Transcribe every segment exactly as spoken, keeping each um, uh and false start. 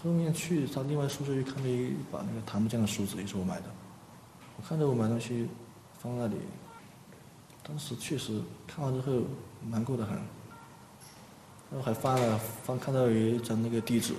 后面去他另外宿舍去看了一把那个檀木匠的梳子，也是我买的。我看着我买东西放那里，当时确实看完之后难过的很。然后还翻了翻，看到有一张那个地址，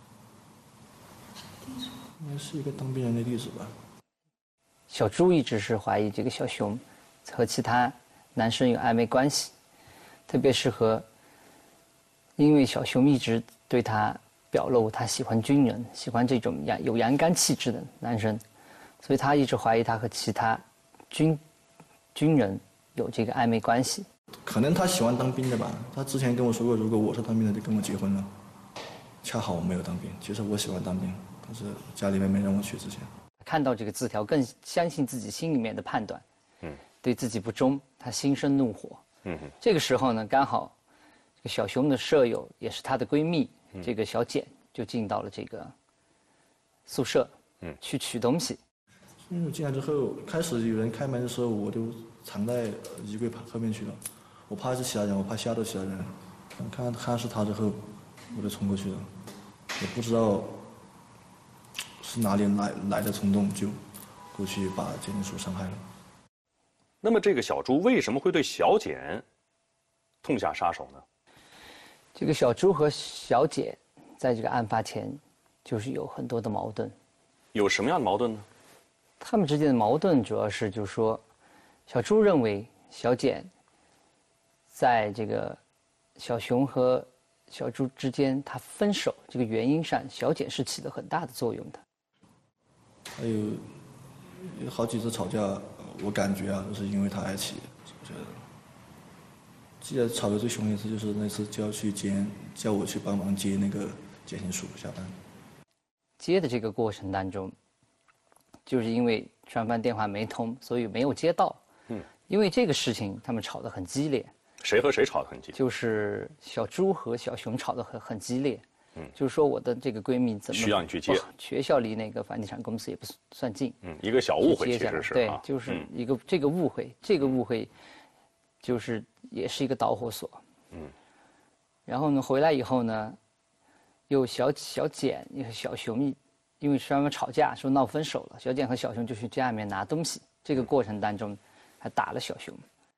应该是一个当兵人的地址吧。 小朱一直是怀疑这个小熊和其他男生有暧昧关系，特别是和因为小熊一直对他表露他喜欢军人，喜欢这种阳有阳刚气质的男生，所以他一直怀疑他和其他军军人有这个暧昧关系。 可能他喜欢当兵的吧，他之前跟我说过，如果我是当兵的，就跟我结婚了。恰好我没有当兵，其实我喜欢当兵，但是家里面没让我去之前。 看到这个字条，更相信自己心里面的判断，嗯，对自己不忠，他心生怒火。嗯，这个时候呢，刚好这个小熊的舍友也是她的闺蜜，嗯、这个小简就进到了这个宿舍，嗯，去取东西。 嗯，进来之后，开始有人开门的时候，我就藏在衣柜后面去了。我怕是其他人，我怕吓到其他人。看看是他之后，我就冲过去了。也不知道是哪里来来的冲动，就过去把简简书伤害了。 那么这个小朱为什么会对小简痛下杀手呢？ 这个小朱和小简在这个案发前就是有很多的矛盾。 有什么样的矛盾呢？ 他们之间的矛盾主要是就是说，小朱认为小简在这个小熊和小朱之间他分手这个原因上，小简是起了很大的作用的。 还有有好几次吵架，我感觉啊，都是因为他而起。我觉得记得吵得最凶的一次就是那次叫去接叫我去帮忙接那个简讯书下班。 接的这个过程当中，就是因为双方电话没通，所以没有接到。嗯，因为这个事情他们吵得很激烈。 谁和谁吵得很激烈？ 就是小朱和小熊吵得很很激烈。嗯，就是说我的这个闺蜜怎么需要你去接？ 学校离那个房地产公司也不算近。 嗯，一个小误会其实是对，就是一个、嗯、这个误会，这个误会就是也是一个导火索。嗯，然后呢，回来以后呢，又小小简又小熊，因为双方吵架说闹分手了，小简和小熊就去家里面拿东西，这个过程当中还打了小熊。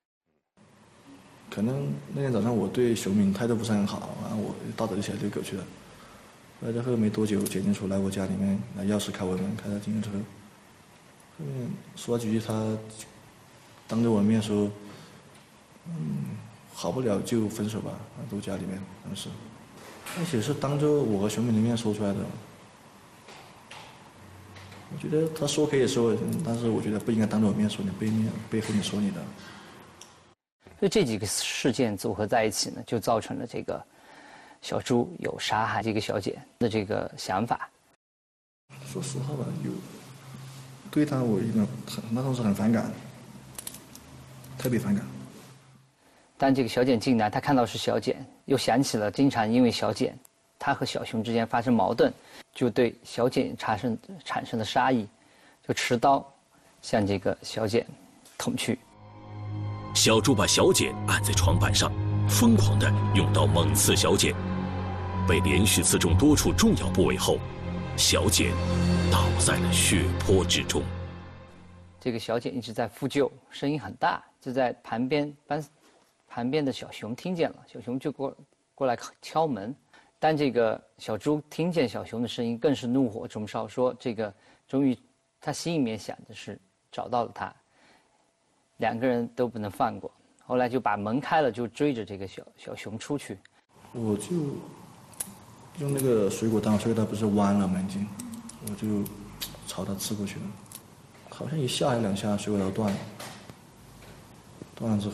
可能那天早上我对熊敏态度不是很好，然后我大早就起来就过去了。来之后没多久，简简书来我家里面拿钥匙开我门，开到进去之后，后面说了几句，他当着我的面说：“嗯，好不了就分手吧。”都家里面当时，而且是当着我和熊敏的面说出来的。我觉得他说可以说，但是我觉得不应该当着我面说你，背面背后你说你的。 所以这几个事件组合在一起呢，就造成了这个小朱有杀害这个小简的这个想法。 说实话吧，有对他我一点那时候是很反感，特别反感。 当这个小简进来，他看到是小简，又想起了经常因为小简，他和小熊之间发生矛盾，就对小简产生产生了杀意，就持刀向这个小简捅去。 小朱把小简按在床板上，疯狂地用刀猛刺小简。被连续刺中多处重要部位后，小简倒在了血泊之中。 这个小简一直在呼救，声音很大，就在旁边班旁边的小熊听见了，小熊就过过来敲门。但这个小朱听见小熊的声音，更是怒火中烧，说这个终于他心里面想的是找到了他。两个人都不能放过，后来就把门开了，就追着这个小小熊出去。 我就用那个水果刀，水果刀不是弯了吗？已经，我就朝他刺过去了，好像一下还两下，水果刀断了。断了之后，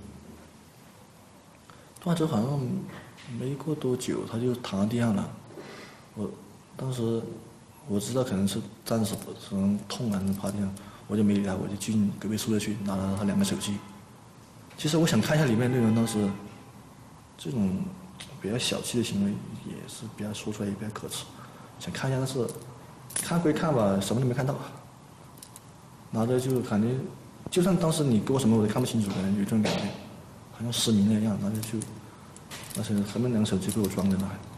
断了之后好像没过多久，他就躺在地上了。我当时我知道可能是暂时可能痛还是趴地上。我就没理他，我就进隔壁宿舍去拿了他两个手机。其实我想看一下里面内容，当时这种比较小气的行为也是比较说出来也比较可耻，想看一下，但是看归看吧，什么都没看到。拿着就感觉，就算当时你给我什么我都看不清楚，可能有这种感觉，好像失明了一样。拿着就，而且他们两个手机被我装着呢。